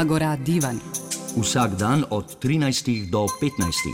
Agora Divan. Vsak dan od 13 do 15.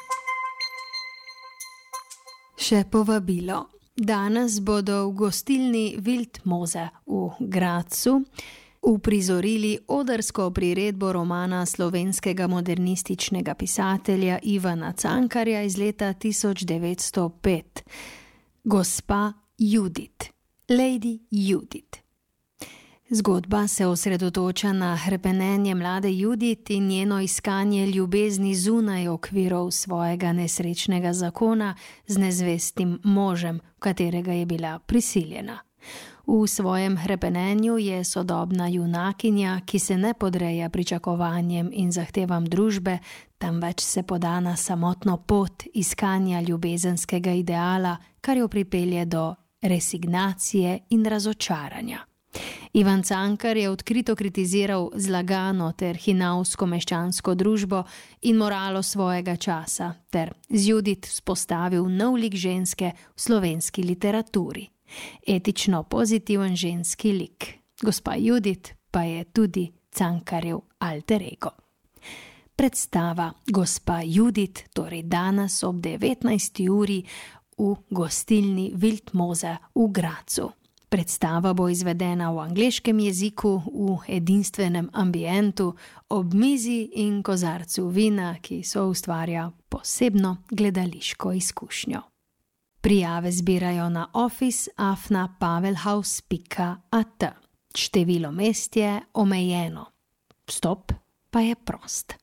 Še povabilo. Danes bodo v gostilni Wildmoose v Gradcu uprizorili odrsko priredbo romana slovenskega modernističnega pisatelja Ivana Cankarja iz leta 1905. Gospa Judith, Lady Judith. Zgodba se osredotoča na hrepenenje mlade Judith in njeno iskanje ljubezni zunaj okvirov svojega nesrečnega zakona z nezvestim možem, v katerega je bila prisiljena. V svojem hrepenenju je sodobna junakinja, ki se ne podreja pričakovanjem in zahtevam družbe, temveč se poda na samotno pot iskanja ljubezenskega ideala, kar jo pripelje do resignacije in razočaranja. Ivan Cankar je odkrito kritiziral zlagano ter hinavsko meščansko družbo in moralo svojega časa, ter z Judith vzpostavil nov lik ženske v slovenski literaturi. Etično pozitiven ženski lik. Gospa Judith pa je tudi Cankarjev alter ego. Predstava Gospa Judith torej danes ob 19. uri v gostilni Wildmoose v Gradcu. Predstava bo izvedena v angleškem jeziku, v edinstvenem ambientu, ob mizi in kozarcu vina, ki soustvarja posebno gledališko izkušnjo. Prijave zbirajo na office@pavelhaus.at. Število mest je omejeno. Vstop pa je prost.